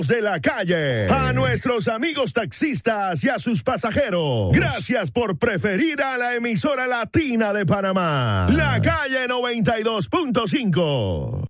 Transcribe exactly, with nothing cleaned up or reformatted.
de la calle, a nuestros amigos taxistas y a sus pasajeros, gracias por preferir a la emisora latina de Panamá, La Calle noventa y dos punto cinco.